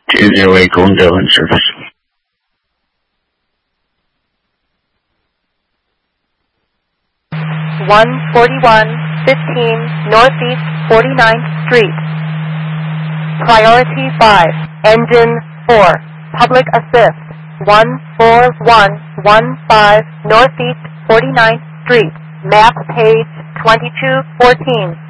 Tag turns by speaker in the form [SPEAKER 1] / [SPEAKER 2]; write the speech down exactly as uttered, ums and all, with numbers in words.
[SPEAKER 1] 这是为功德文字的。
[SPEAKER 2] one forty-one fifteen Northeast forty-ninth Street. Priority five. Engine four. Public assist. one four one one five Northeast forty-ninth Street. Map page twenty-two fourteen.